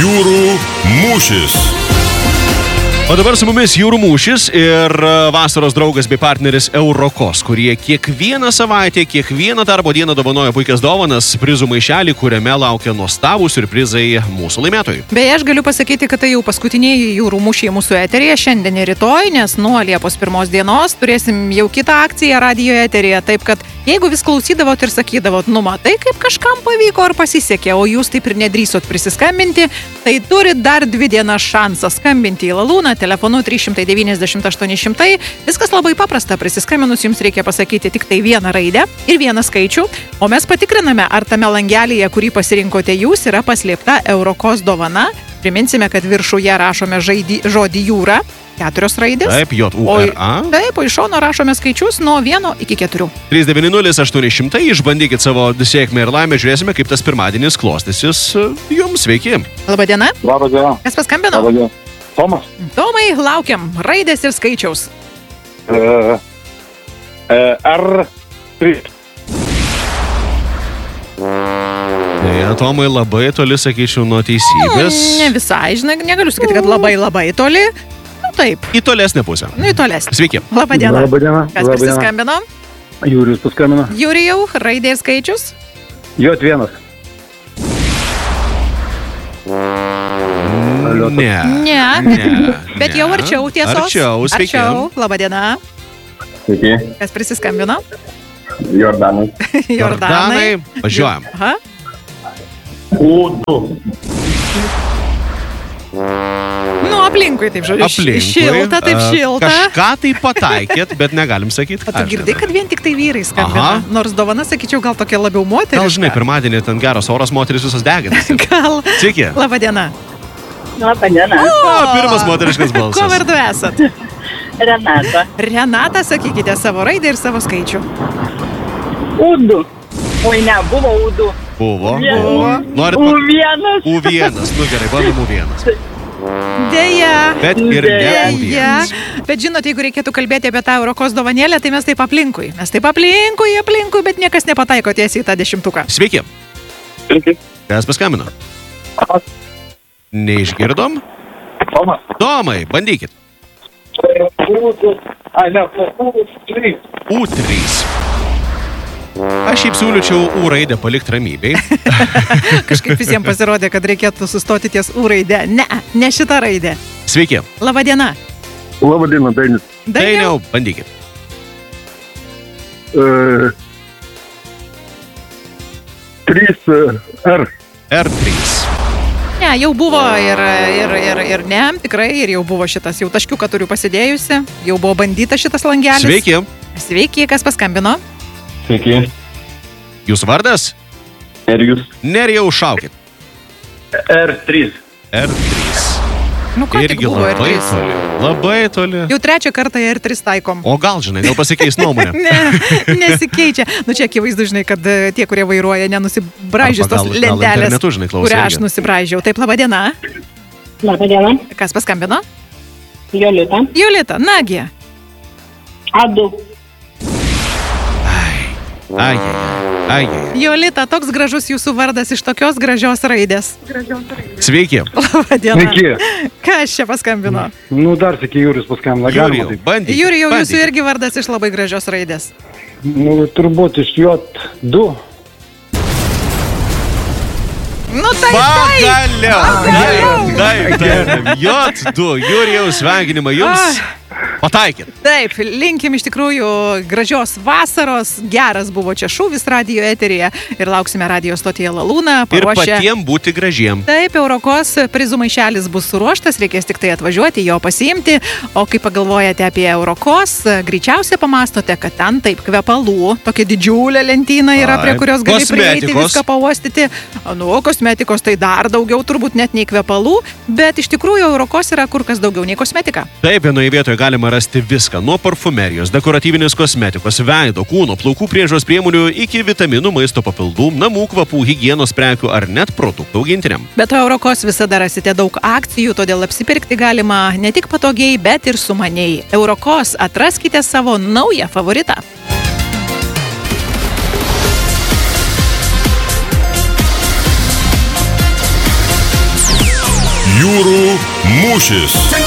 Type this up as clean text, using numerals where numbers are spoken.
Jūrų mūšis. O dabar su mumis Jūrų mūšis ir vasaros draugas bei partneris Eurokos, kurie kiekvieną savaitę, kiekvieną darbo dieną dovanoja puikias dovanas, prizų maišelį, kuriame laukia nuostabūs siurprizai mūsų laimėtojai. Beje, aš galiu pasakyti, kad tai jau paskutiniai Jūrų mūšiai mūsų eteryje, šiandien ir rytoj, nes nuo Liepos 1 dienos turėsim jau kitą akciją radijo eteryje, taip kad jeigu vis klausydavot ir sakydavot, matai, kaip kažkam pavyko ar pasisekė, o jūs taip ir nedrįsot prisiskambinti, tai turit dar 2 dienas šansą skambinti į Lalūną telefonu 390 800. Viskas labai paprasta, prisiskambinus jums reikia pasakyti tik tai vieną raidę ir vieną skaičių, o mes patikriname, ar tame langelyje, kurį pasirinkote jūs, yra paslėpta Eurokos dovana. Priminsime, kad viršuje rašome žodį jūra, 4 raidės. Taip, J-U-R-A. Taip, o iš šono rašome skaičius nuo 1 iki 4. 390 800, išbandykit savo sėkmę ir laimę, žiūrėsime, kaip tas pirmadienis klostysis jums. Sveiki. Labadiena. Labadiena. Kas paskambino? Labadiena. Tomas. Tomai, laukiam raidės ir skaičiaus. R3. Tai Tomai labai toli, sakyčiau, nuo teisybės. Ne visai, žinai, negaliu sakyti, kad labai toli. Taip. Į tolesnę pusę. Į tolesnę. Sveiki. Labadiena. Labadiena. Kas prisiskambino? Jūrijus paskambino. Jūrijau, raidė ir skaičius? J1. Ne. Bet jau arčiau tiesos. Arčiau, sveiki. Arčiau. Labadiena. Sveiki. Kas prisiskambino? Jordanai. Jordanai. Važiuojam. Aha. U2. Aplinkui, taip žodžiu. Aplinkui. Šilta, taip šilta. Kažką tai pataikėt, bet negalim sakyti. O tu girdai, kad vien tik tai vyrai skambina. Nors dovana, sakyčiau, gal tokia labiau moteris. Gal žinai, pirmadienį ten geras oras, moteris visos deginasi. Gal. Sveiki. Labadiena. Labadiena. Pirmas moteriškas balsas. Ko vardu esat? Renata. Renata, sakykite savo raidę ir savo skaičių. U2. Oi, ne, buvo U2. Buvo. U1. U1. Nu gerai, bandom U1. Deja. Bet ir ne U1. Bet žinot, jeigu reikėtų kalbėti apie tą Eurokos dovanėlę, tai mes taip aplinkui. Bet niekas nepataiko tiesiai į tą 10. Sveiki. Sveiki. Kas paskambino? Neišgirdom? Tomas. Tomai, bandykit. U2. U3. U3. Aš šiaip siūlyčiau U raidę palikti ramybei. Kažkaip visiems pasirodė, kad reikėtų sustoti ties U raidę. Ne šitą raidę. Sveiki. Labadiena. Labadiena, Dainis. Dainiau, bandykit. R. R3. Ne, jau buvo ir ne, tikrai, ir jau buvo šitas, jau taškiuką turiu pasidėjusi, jau buvo bandyta šitas langelis. Sveiki. Sveiki, kas paskambino? Sveiki. Jūsų vardas? Nerijus. Nerijau, šaukit. R3. R3. Nu, ką tik Irgi buvo labai R3. toli. Labai toli. Jau 3 kartą R3 taikom. O gal, žinai, gal pasikeis nuomonė. Ne, nesikeičia. Nu, čia akivaizdu, žinai, kad tie, kurie vairuoja, nenusibraižys tos lentelės, internetu, žinai, klausai kurią aš irgi. nusibraižiau. Taip, labadiena. Labadiena. Kas paskambino? Jolita. Jolita, nagi. A2. Ai. Jolita, toks gražus jūsų vardas iš tokios gražios raidės. Sveiki. Labadiena. Sveiki. Kas čia paskambino? Nu, dar sakė Jūrijus paskambino. Jūrijau, bandykit. Jūrijau, jūsų irgi vardas iš labai gražios raidės. Nu, turbūt iš J2. Nu, taip. Pagaliau. Taip. J2. Jūrijau, sveikinimą jums. Pataikit. Taip, linkim iš tikrųjų gražios vasaros, geras buvo čia šūvis radijo eteryje ir lauksime radijo stotyje Lalūną. Ir patiem būti gražiem. Taip, Eurokos prizų maišelis bus suruoštas, reikės tik tai atvažiuoti, jo pasiimti, o kai pagalvojate apie Eurokos, greičiausiai pamastote, kad ten taip kvepalų, tokia didžiulė lentyna yra, prie kurios gali prieiti viską pauostyti. Nu, kosmetikos tai dar daugiau, turbūt net nei kvepalų, bet iš tikrųjų Eurokos yra kur kas daugiau nei kosmetika. Taip, vienoje vietoje galima rasti viską, nuo parfumerijos, dekoratyvinės kosmetikos, veido, kūno, plaukų priežiūros priemonių iki vitaminų, maisto papildų, namų kvapų, higienos prekių ar net produktų augintiniam. Bet to Eurokos visada rasite daug akcijų, todėl apsipirkti galima ne tik patogiai, bet ir sumaniai. Eurokos, atraskite savo naują favoritą. Jūrų mūšis.